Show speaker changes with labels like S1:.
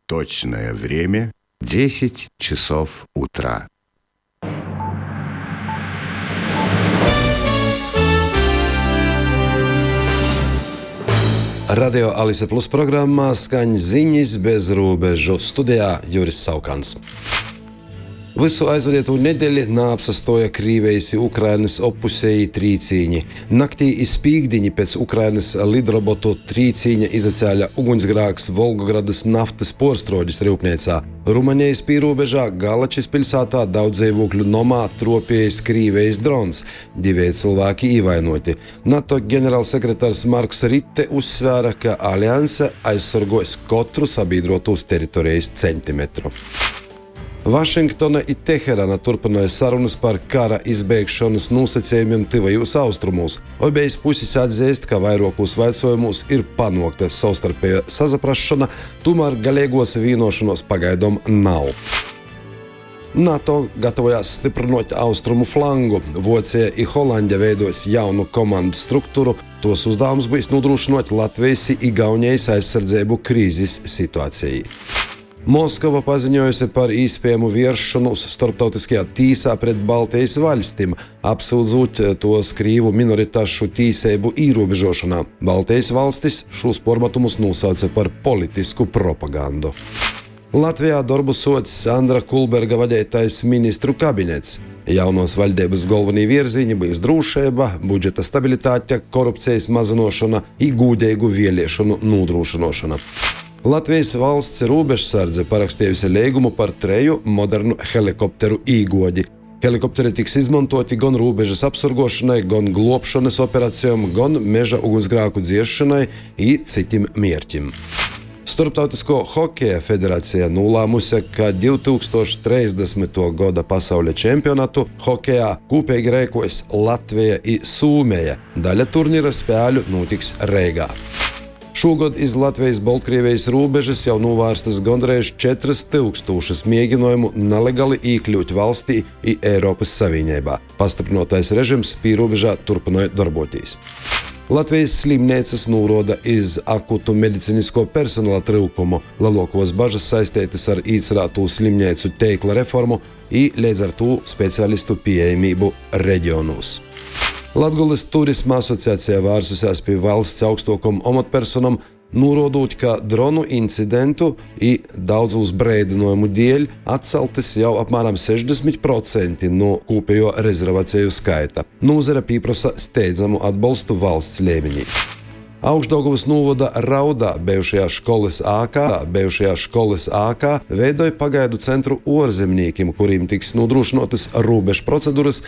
S1: Точное время 10 часов утра.
S2: Radio Alise Plus programmā skan ziņas bez robežu. Studijā Juris Saukans. Visu aizvadīto nedēļu neapsastoja Krievijas un Ukrainas opusēji trīcīņi. Naktī izpīgdiņi pēc Ukrainas lidrobotu trīcīņa izacēļa ugunsgrēks Volgogradas naftas porstrūģis rūpniecā. Rumānijas pīrobežā Galačis pilsētā daudz dzīvokļu nomā tropējis Krievijas drons. 2 cilvēki ievainoti. NATO ģenerālsekretārs Marks Ritte uzsvēra, ka alianse aizsargos katru sabiedrotos teritorijas centimetru. Vašingtona un Teherāna turpināja sarunas par kara izbeigšanas nosacījumiem tuvajos austrumos. Abas puses atzīst, ka vairākos jautājumos ir panākta savstarpēja saprašana, tomēr galīgos vienošanos pagaidām nav. NATO gatavojās stiprināt austrumu flangu. Vācija un Holandija veidos jaunu komandu struktūru. Tos uzdevums bija nodrošināt Latvijas un Igaunijas aizsardzību krīzes situācijai. Moskava paziņojusi par iespējamu vēršanos starptautiskajā tīsā pret Baltijas valstīm, apsūdzot tos krīvu minoritāšu tīsību ierobežošanā. Baltijas valstis šos formatumus nosauca par politisku propagandu. Latvijā darbu sots Andra Kulberga vadītais ministru kabinets. Jaunos valdības galvenie virzieni bija drošība, budžeta stabilitāte, korupcijas mazināšana un godīgu vēlēšanu nodrošināšana. Latvijas valsts robežsardze parakstījusi līgumu par 3 modernu helikopteru īgodi. Helikopteri tiks izmantoti gan robežas apsargošanai, gan globšanas operācijām, gan meža ugunsgrēku dziešanai un citiem mērķim. Starptautisko hokeja federācija nolēmusi, ka 2030. gada pasaules čempionātu hokejā kopīgi rīkos Latvija un Somija. Daļa turnīra spēļu notiks Reigā. Šogad iz Latvijas-Baltkrievijas robežas jau novērstas gandrīz 4000 mēģinājumu nelegāli iekļūt valstī un Eiropas Savienībā. Pastiprinātais režims pīrobežā turpināja darboties. Latvijas slimnīcas norāda iz akutu medicīnisko personāla trūkumu. Lielākās bažas saistītas ar iecerēto slimnīcu tīkla reformu un līdz ar to speciālistu pieejamību reģionos. Latgules turisma asociācijā vērsusies pie valsts augstākajām amatpersonām, norādot, ka dronu incidentu un daudzos brīdinājumu dēļ atceltas jau apmēram 60% no kopējo rezervāciju skaita. Nozare pieprasa steidzamu atbalstu valsts līmenī. Augšdaugavas novada Raudā bijušajā školas ākā veidoja pagaidu centru ārzemniekiem, kuriem tiks nodrošinātas robežu procedūras